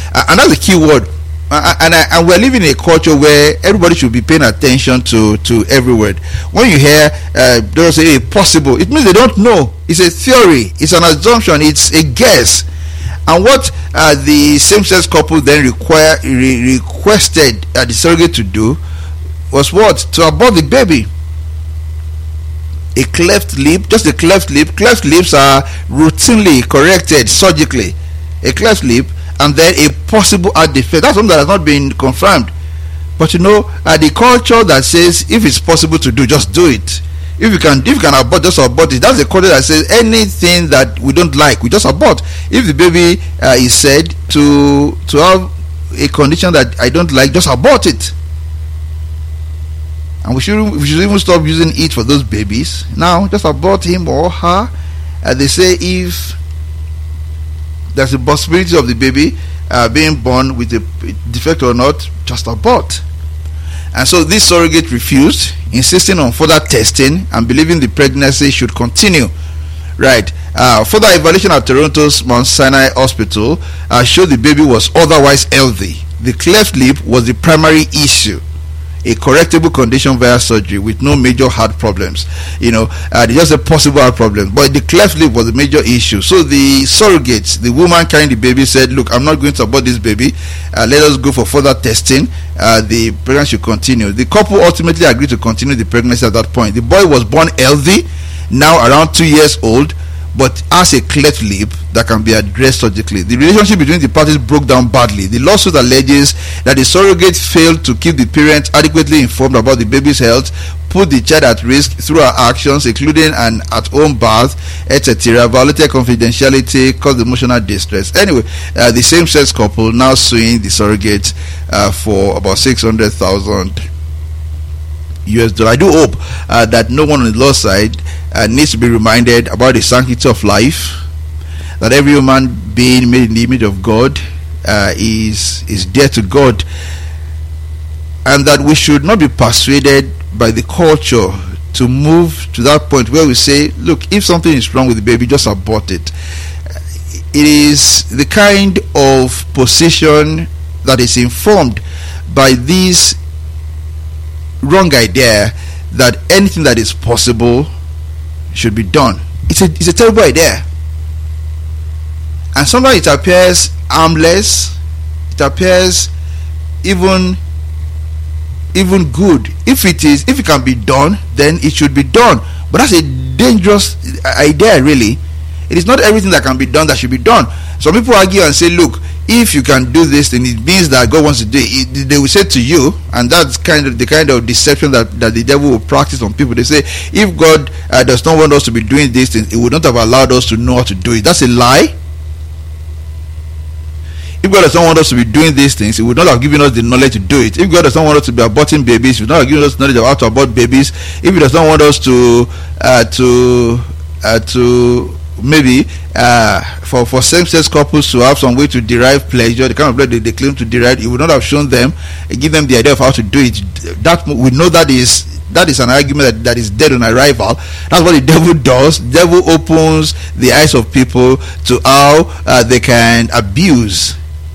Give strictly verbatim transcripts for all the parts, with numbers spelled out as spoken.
uh, and that's the key word. Uh, and I, and we're living in a culture where everybody should be paying attention to to every word. When you hear uh, they say hey, possible, it means they don't know. It's a theory. It's an assumption. It's a guess. And what uh, the same-sex couple then require re- requested uh, the surrogate to do was what? To abort the baby. A cleft lip, just a cleft lip. Cleft lips are routinely corrected surgically. A cleft lip, and then a possible heart defect. That's something that has not been confirmed. But you know, uh, the culture that says if it's possible to do, just do it. If you can, if you can abort, just abort it. That's the culture that says anything that we don't like, we just abort. If the baby uh, is said to to have a condition that I don't like, just abort it. And we should we should even stop using it for those babies. Now, just abort him or her. Uh, they say if there's a possibility of the baby uh, being born with a defect or not, just abort. And so this surrogate refused, insisting on further testing and believing the pregnancy should continue. Right. Uh, further evaluation at Toronto's Mount Sinai Hospital uh, showed the baby was otherwise healthy. The cleft lip was the primary issue. A correctable condition via surgery with no major heart problems. You know, uh, just a possible heart problem. But the cleft lip was the major issue. So the surrogates, the woman carrying the baby, said, look, I'm not going to abort this baby. Uh, let us go for further testing. Uh, the pregnancy should continue. The couple ultimately agreed to continue the pregnancy at that point. The boy was born healthy, now around two years old, but has a cleft lip that can be addressed surgically. The relationship between the parties broke down badly. The lawsuit alleges that the surrogate failed to keep the parent adequately informed about the baby's health, put the child at risk through her actions, including an at-home bath, et cetera, violated confidentiality, caused emotional distress. Anyway, uh, the same-sex couple now suing the surrogate uh, for about six hundred thousand U S dollars. I do hope uh, that no one on the law side uh, needs to be reminded about the sanctity of life, that every human being made in the image of God uh, is is dear to God, and that we should not be persuaded by the culture to move to that point where we say, look, if something is wrong with the baby, just abort it. It is the kind of position that is informed by this wrong idea that anything that is possible should be done. It's a it's a terrible idea, and sometimes it appears harmless. It appears even even good. If it is, if it can be done, then it should be done. But that's a dangerous idea, really. It is not everything that can be done that should be done. Some people argue and say, look, if you can do this, then it means that God wants to do it. They will say to you, and that's kind of the kind of deception that, that the devil will practice on people. They say, if God uh, does not want us to be doing this thing, he would not have allowed us to know how to do it. That's a lie. If God does not want us to be doing these things, he would not have given us the knowledge to do it. If God does not want us to be aborting babies, he would not have given us knowledge of how to abort babies. If he does not want us to uh, to uh, to maybe uh, for, for same-sex couples to have some way to derive pleasure, the kind of pleasure they, they claim to derive, he would not have shown them and give them the idea of how to do it. That we know that is that is an argument that, that is dead on arrival. That's what the devil does. The devil opens the eyes of people to how uh, they can abuse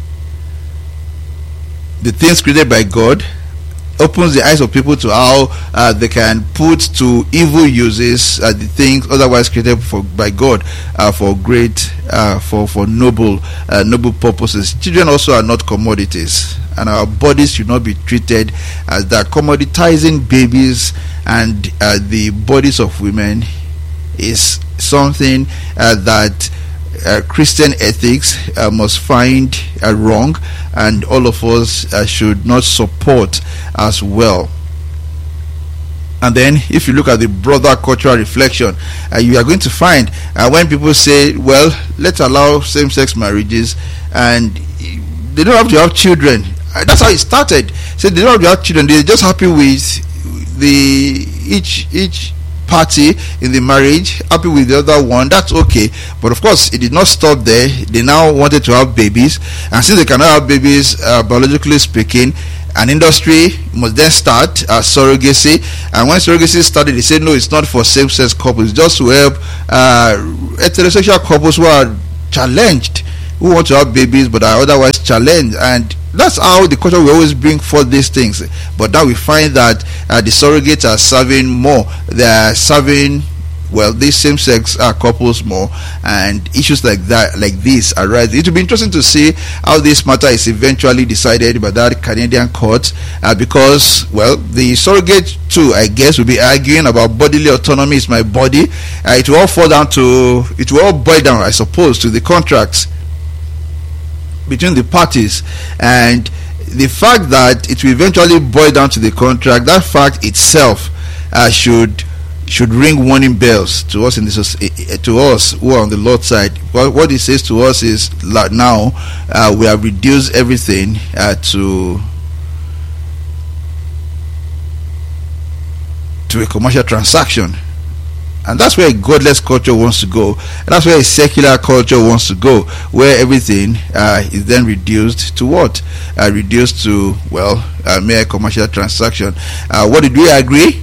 the things created by God, opens the eyes of people to how uh, they can put to evil uses uh, the things otherwise created for by God uh, for great, uh, for for noble, uh, noble purposes. Children also are not commodities, and our bodies should not be treated as that. Commoditizing babies and uh, the bodies of women is something uh, that Uh, Christian ethics uh, must find uh, wrong, and all of us uh, should not support as well. And then if you look at the broader cultural reflection, uh, you are going to find uh, when people say, well, let's allow same-sex marriages and they don't have to have children. Uh, that's how it started. So they don't have to have children, they're just happy with the each each party in the marriage, happy with the other one, that's okay. But of course it did not stop there. They now wanted to have babies, and since they cannot have babies, uh, biologically speaking, an industry must then start uh, surrogacy. And when surrogacy started, they said no, it's not for same-sex couples, it's just to help uh, heterosexual couples who are challenged, who want to have babies but are otherwise challenged. And that's how the culture will always bring forth these things. But now we find that uh, the surrogates are serving more. They are serving, well, these same-sex uh, couples more, and issues like that, like this, arise. It will be interesting to see how this matter is eventually decided by that Canadian court, uh, because, well, the surrogate too, I guess, will be arguing about bodily autonomy is my body. Uh, it will all fall down to, it will all boil down, I suppose, to the contracts between the parties. And the fact that it will eventually boil down to the contract, that fact itself uh, should should ring warning bells to us in this, to us who are on the Lord's side. Well, what it says to us is that now uh, we have reduced everything uh, to to a commercial transaction. And that's where a godless culture wants to go. And that's where a secular culture wants to go, where everything uh, is then reduced to what? Uh, reduced to, well, a mere commercial transaction. Uh, what did we agree?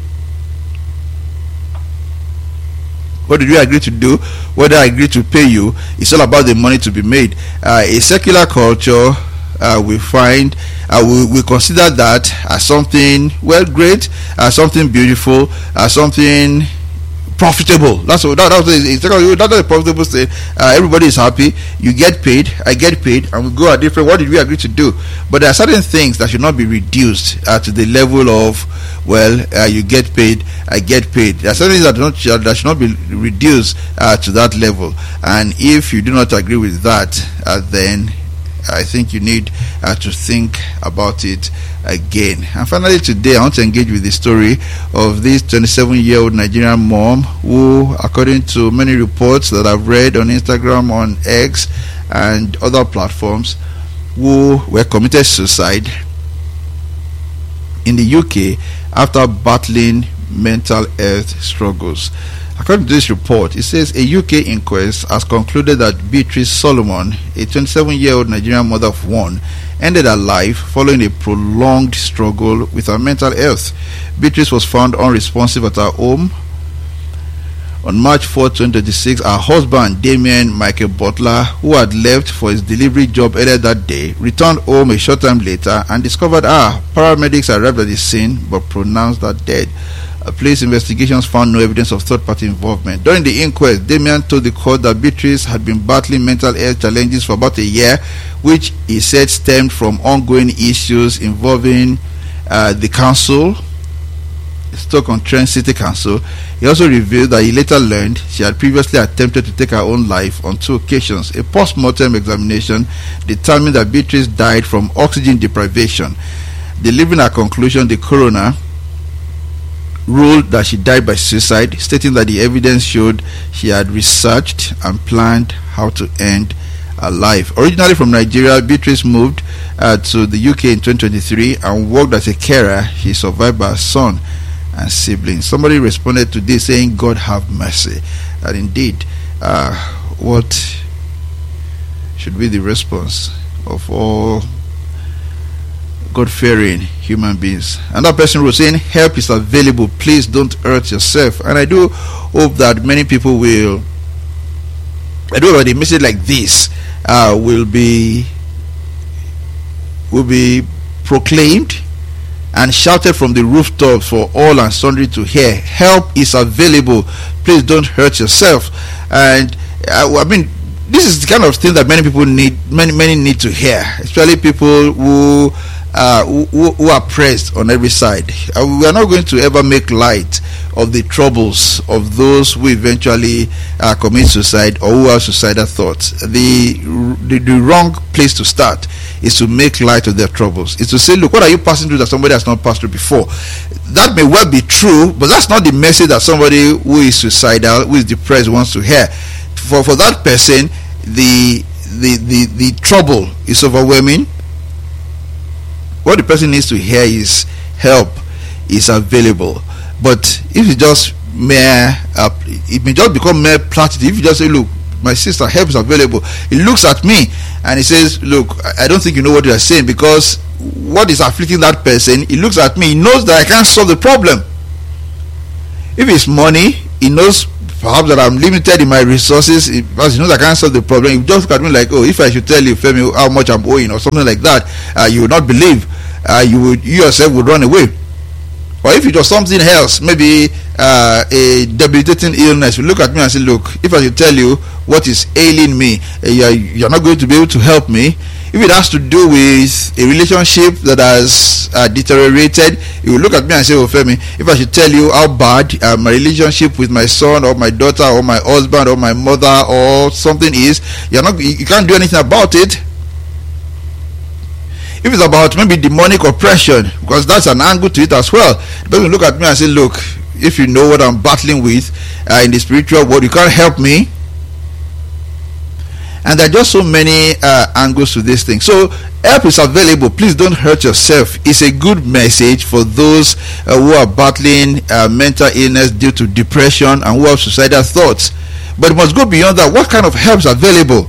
What did we agree to do? What did I agree to pay you? It's all about the money to be made. Uh, a secular culture, uh, we find, uh, we, we consider that as something, well, great, as something beautiful, as something profitable. That's what that, that's it's, that's a profitable state. Uh, everybody is happy. You get paid. I get paid, and we go at different. What did we agree to do? But there are certain things that should not be reduced uh, to the level of, well, uh, you get paid, I get paid. There are certain things that do not that should not be reduced uh, to that level. And if you do not agree with that, uh, then I think you need uh, to think about it again. And finally, today I want to engage with the story of this twenty-seven-year-old Nigerian mom who, according to many reports that I've read on Instagram, on X, and other platforms, who were committed suicide in the U K after battling mental health struggles. According to this report, it says a U K inquest has concluded that Beatrice Solomon, a twenty-seven-year-old Nigerian mother of one, ended her life following a prolonged struggle with her mental health. Beatrice was found unresponsive at her home on March fourth, twenty twenty-six. Her husband, Damien Michael Butler, who had left for his delivery job earlier that day, returned home a short time later and discovered her. Paramedics arrived at the scene but pronounced her dead. Uh, police investigations found no evidence of third-party involvement. During the inquest, Damien told the court that Beatrice had been battling mental health challenges for about a year, which he said stemmed from ongoing issues involving uh, the council, Stoke-on-Trent City Council. He also revealed that he later learned she had previously attempted to take her own life on two occasions. A post-mortem examination determined that Beatrice died from oxygen deprivation. Delivering her conclusion, the coroner ruled that she died by suicide, stating that the evidence showed she had researched and planned how to end her life. Originally from Nigeria, Beatrice moved uh, to the U K in twenty twenty-three and worked as a carer. She survived by her son and siblings. Somebody responded to this saying, God have mercy. And indeed, uh, what should be the response of all God-fearing human beings? Another person wrote saying, help is available, please don't hurt yourself. And I do hope that many people will, I do hope that a message like this uh, will be will be proclaimed and shouted from the rooftops for all and sundry to hear. Help is available, please don't hurt yourself. And uh, I mean, this is the kind of thing that many people need, many many need to hear, especially people who Uh, who, who are pressed on every side. Uh, we are not going to ever make light of the troubles of those who eventually uh, commit suicide or who have suicidal thoughts. The, the the wrong place to start is to make light of their troubles. Is to say, look, what are you passing through that somebody has not passed through before? That may well be true, but that's not the message that somebody who is suicidal, who is depressed, wants to hear. For for that person, the the the, the trouble is overwhelming. What the person needs to hear is help is available. But if you just mere, uh, it may just become mere platitude. If you just say, look, my sister, help is available, he looks at me and he says, look, I don't think you know what you are saying, because what is afflicting that person, he looks at me, he knows that I can't solve the problem. If it's money, he knows perhaps that I'm limited in my resources, because you know I can't solve the problem. You just look at me like, oh, if I should tell you, Femi, how much I'm owing or something like that, uh, you would not believe. Uh, you would, you yourself would run away. Or if it was something else, maybe uh, a debilitating illness, you look at me and say, look, if I should tell you what is ailing me, uh, you're, you're not going to be able to help me. If it has to do with a relationship that has uh, deteriorated, you will look at me and say, oh, Femi, if I should tell you how bad uh, my relationship with my son or my daughter or my husband or my mother or something is, you're not, you can't do anything about it. If it's about maybe demonic oppression, because that's an angle to it as well, the person will look at me and say, look, if you know what I'm battling with uh, in the spiritual world, you can't help me. And there are just so many uh, angles to this thing. So help is available. Please don't hurt yourself. It's a good message for those uh, who are battling uh, mental illness due to depression and who have suicidal thoughts. But it must go beyond that. What kind of help is available?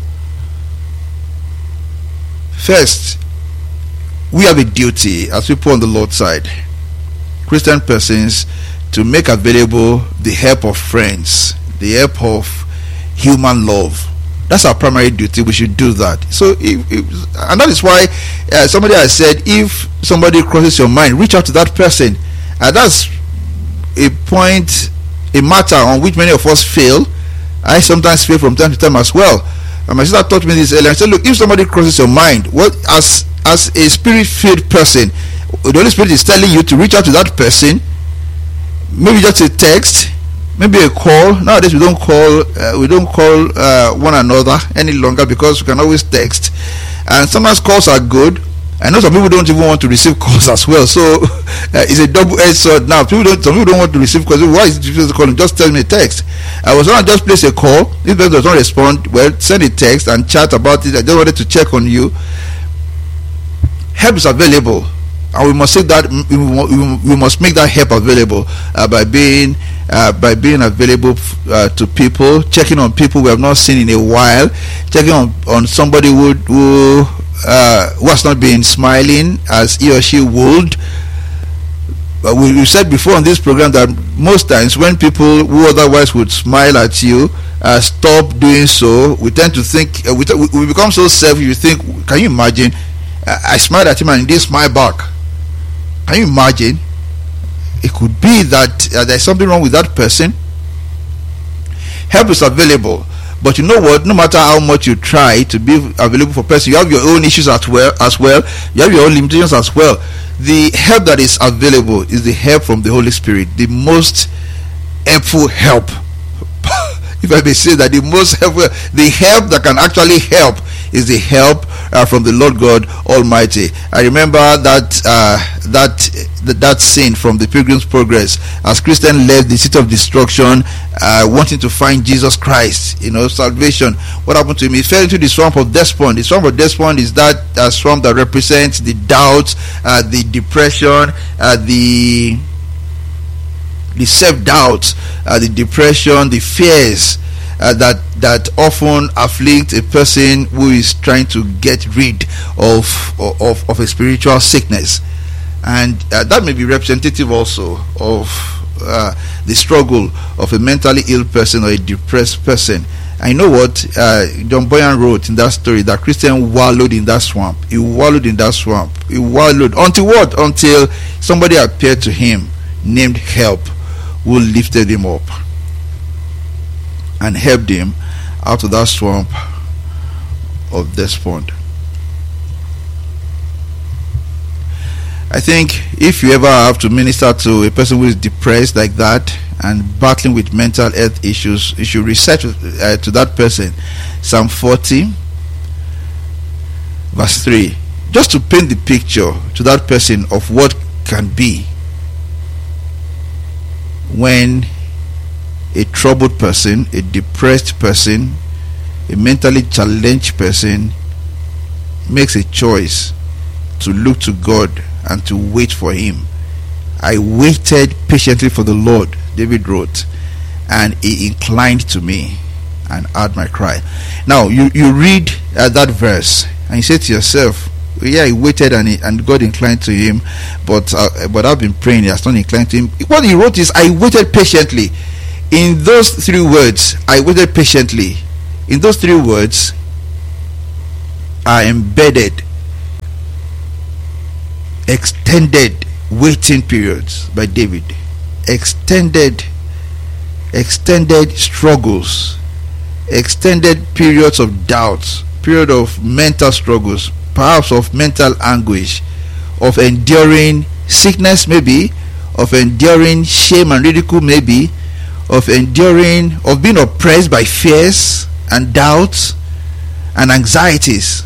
First, we have a duty as people on the Lord's side, Christian persons, to make available the help of friends, the help of human love. That's our primary duty. We should do that. So, if, if, and that is why uh, somebody has said, if somebody crosses your mind, reach out to that person. And that's a point, a matter on which many of us fail. I sometimes fail from time to time as well. And my sister taught me this earlier. I said, look, if somebody crosses your mind, what as as a spirit-filled person, the Holy Spirit is telling you to reach out to that person. Maybe just a text, maybe a call. Nowadays we don't call uh, we don't call uh, one another any longer because we can always text, and sometimes calls are good. I know some people don't even want to receive calls as well, so uh, it's a double-edged sword. Now people don't some people don't want to receive calls. Why is it difficult to call? Just tell me a text. I was going to just place a call. If person does not respond, well, send a text and chat about it. I just wanted to check on you. Help is available, and we must make that we, we must make that help available uh, by being uh, by being available uh, to people, checking on people we have not seen in a while, checking on, on somebody who who, uh, who has not been smiling as he or she would. Uh, we, we said before on this program that most times when people who otherwise would smile at you uh, stop doing so, we tend to think uh, we, t- we become so selfish. You think, can you imagine? I smiled at him and he didn't smile back. Can you imagine? It could be that uh, there's something wrong with that person. Help is available, but you know what? No matter how much you try to be available for person, you have your own issues as well. As well, you have your own limitations as well. The help that is available is the help from the Holy Spirit, the most helpful help. If I may say that, the most helpful, the help that can actually help is the help uh, from the Lord God Almighty. I remember that uh, that that, that scene from the Pilgrim's Progress as Christian left the city of destruction, uh, wanting to find Jesus Christ, you know, salvation. What happened to him? He fell into the swamp of despond. The swamp of despond is that uh, swamp that represents the doubt, uh, the depression, uh, the the self-doubt, uh, the depression, the fears uh, that that often afflict a person who is trying to get rid of of, of a spiritual sickness. And uh, that may be representative also of uh, the struggle of a mentally ill person or a depressed person. I know what uh, John Boyan wrote in that story, that Christian wallowed in that swamp. He wallowed in that swamp. He wallowed until what? Until somebody appeared to him named Help, who lifted him up and helped him out of that swamp of despond. I think if you ever have to minister to a person who is depressed like that and battling with mental health issues, you should recite uh, to that person Psalm forty verse three, just to paint the picture to that person of what can be when a troubled person, a depressed person, a mentally challenged person makes a choice to look to God and to wait for him. I waited patiently for the Lord, David wrote, and he inclined to me and heard my cry. Now you, you read uh, that verse and you say to yourself, yeah, he waited and he, and God inclined to him, but uh, but I've been praying, he has not inclined to him. What he wrote is, I waited patiently. in those three words, I waited patiently. In those three words are embedded extended waiting periods by David. Extended extended struggles, extended periods of doubts, period of mental struggles, perhaps of mental anguish, of enduring sickness, maybe of enduring shame and ridicule, maybe of enduring of being oppressed by fears and doubts and anxieties.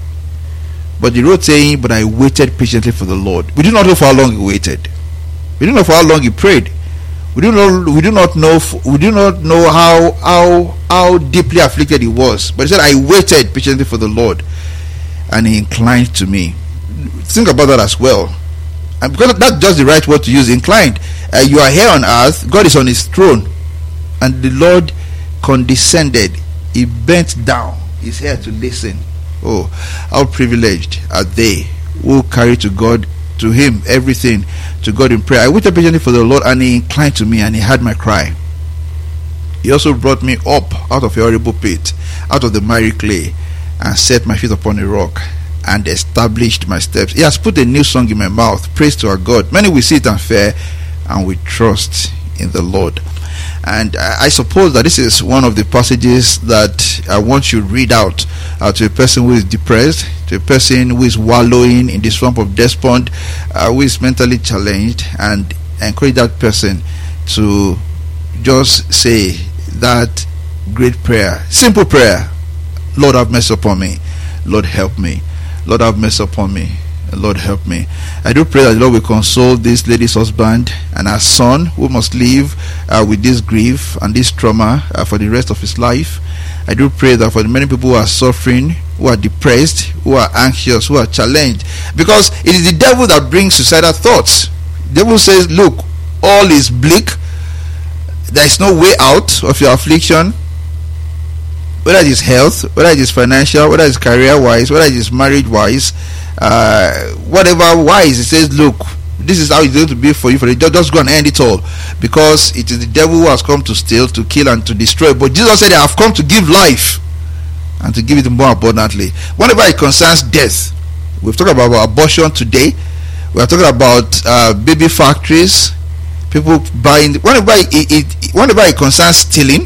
But the wrote saying, but I waited patiently for the Lord. We do not know for how long he waited. We do not know for how long he prayed. We do not we do not know we do not know how how how deeply afflicted he was. But he said, I waited patiently for the Lord, and he inclined to me. Think about that as well. And because that's just the right word to use, inclined. Uh, you are here on earth, God is on his throne, and the Lord condescended. He bent down his head to listen. Oh, how privileged are they who carry to God, to him, everything to God in prayer. I waited patiently for the Lord, and he inclined to me, and he heard my cry. He also brought me up out of a horrible pit, out of the miry clay, and set my feet upon a rock, and established my steps. He has put a new song in my mouth, praise to our God. Many will see it and fear, and we trust in the Lord. And I suppose that this is one of the passages that I want you to read out uh, to a person who is depressed, to a person who is wallowing in the swamp of despond, uh, who is mentally challenged, and encourage that person to just say that great prayer, simple prayer: Lord, have mercy upon me. Lord, help me. Lord, have mercy upon me. Lord, help me. I do pray that the Lord will console this lady's husband and her son, who must live uh, with this grief and this trauma uh, for the rest of his life. I do pray that for the many people who are suffering, who are depressed, who are anxious, who are challenged, because it is the devil that brings suicidal thoughts. The devil says, look, all is bleak, there is no way out of your affliction, whether it is health, whether it is financial, whether it is career wise, whether it is marriage wise, uh, whatever wise. It says, look, this is how it's going to be for you. For the just go and end it all, because it is the devil who has come to steal, to kill, and to destroy. But Jesus said, I have come to give life, and to give it more abundantly. Whenever it concerns death, we've talked about abortion today. We are talking about uh, baby factories, people buying. Whenever it, it, whenever it concerns stealing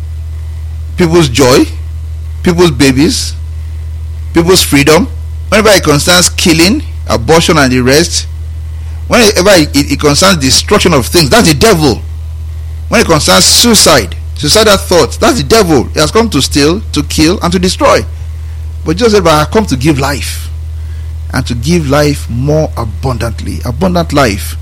people's joy, people's babies, people's freedom, whenever it concerns killing, abortion, and the rest, whenever it, it, it concerns destruction of things, that's the devil. When it concerns suicide, suicidal thoughts, that's the devil. He has come to steal, to kill, and to destroy. But Jesus said, but I have come to give life, and to give life more abundantly, abundant life.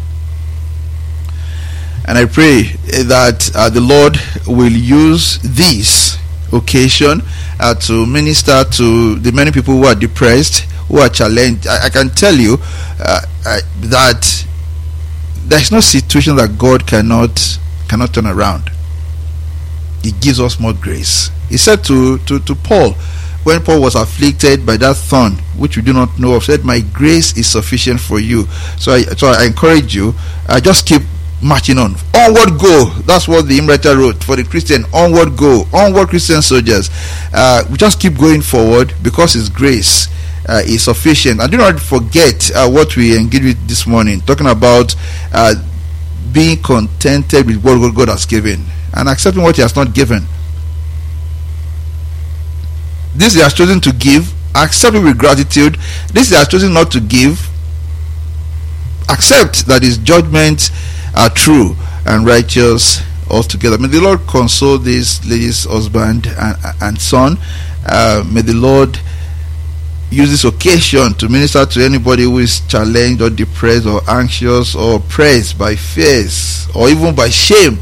And I pray that uh, the Lord will use this occasion uh, to minister to the many people who are depressed, who are challenged. I, I can tell you uh, uh, that there is no situation that God cannot cannot turn around. He gives us more grace. He said to, to, to Paul, when Paul was afflicted by that thorn, which we do not know of, said, my grace is sufficient for you. So I, so I encourage you, uh, just keep marching on. Onward go. That's what the hymn writer wrote for the Christian. Onward go. Onward, Christian soldiers. Uh, we just keep going forward, because his grace uh, is sufficient. And do not forget uh, what we engaged with this morning, talking about uh, being contented with what God has given and accepting what he has not given. This he has chosen to give, accept it with gratitude. This he has chosen not to give, accept that his judgments are true and righteous altogether. May the Lord console this lady's husband and, and son. Uh, may the Lord use this occasion to minister to anybody who is challenged or depressed or anxious or oppressed by fears or even by shame,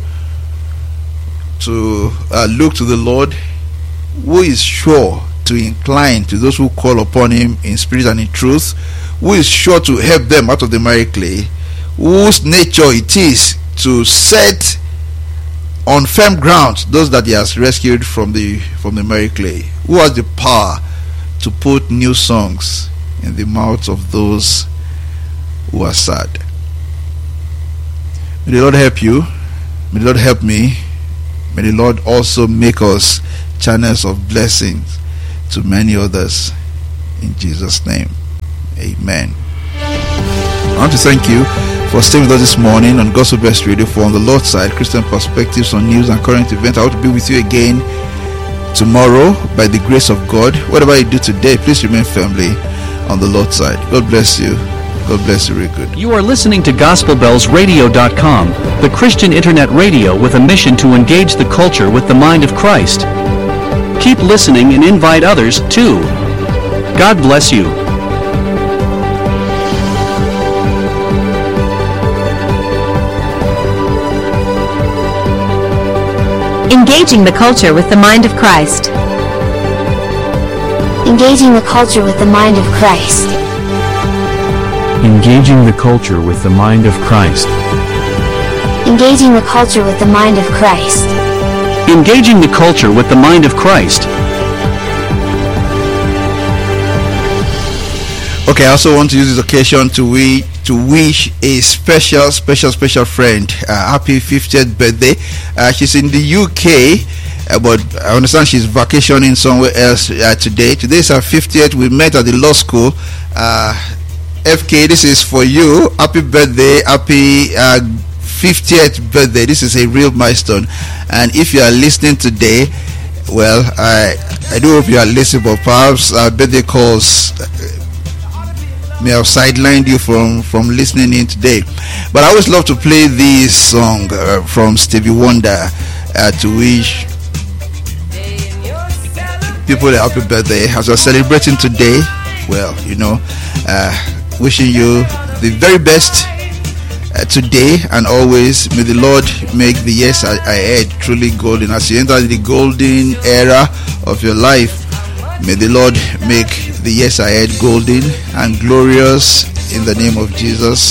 to uh, look to the Lord, who is sure to incline to those who call upon him in spirit and in truth, who is sure to help them out of the miry clay, whose nature it is to set on firm ground those that he has rescued from the from the miry clay, who has the power to put new songs in the mouths of those who are sad. May the Lord help you. May the Lord help me. May the Lord also make us channels of blessings to many others. In Jesus' name, amen. I want to thank you for staying with us this morning on Gospel Best Radio for On the Lord's Side, Christian perspectives on news and current events. I want to be with you again tomorrow by the grace of God. Whatever you do today, please remain firmly on the Lord's side. God bless you. God bless you, very good. You are listening to Gospel Bells Radio dot com, the Christian internet radio with a mission to engage the culture with the mind of Christ. Keep listening and invite others too. God bless you. Engaging the culture with the mind of Christ. Engaging the culture with the mind of Christ. Engaging the culture with the mind of Christ. Engaging the culture with the mind of Christ. Engaging the culture with the mind of Christ. Okay, I also want to use this occasion to we to wish a special, special, special friend uh, happy fiftieth birthday. Uh, she's in the U K, uh, but I understand she's vacationing somewhere else uh, today. Today is her fiftieth. We met at the law school. Uh, F K, this is for you. Happy birthday, happy uh, fiftieth birthday. This is a real milestone. And if you are listening today, well, I I do hope you are listening, but perhaps uh, birthday calls may have sidelined you from from listening in today. But I always love to play this song uh, from Stevie Wonder uh, to wish people a happy birthday as we're celebrating today. Well, you know, uh, wishing you the very best uh, today and always. May the Lord make the years ahead truly golden as you enter the golden era of your life. May the Lord make the years ahead golden and glorious in the name of Jesus.